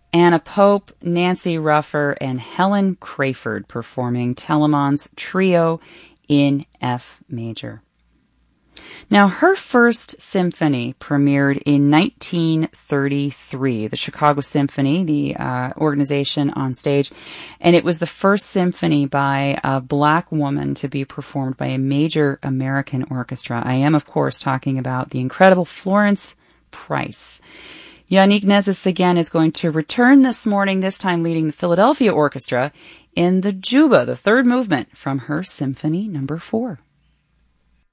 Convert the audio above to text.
Anna Pope, Nancy Ruffer, and Helen Crayford performing Telemann's Trio in F major. Now, her first symphony premiered in 1933, the Chicago Symphony, the organization on stage, and it was the first symphony by a black woman to be performed by a major American orchestra. I am, of course, talking about the incredible Florence Price. Yannick Nézis again is going to return this morning, this time leading the Philadelphia Orchestra in the Juba, the third movement from her Symphony No. 4.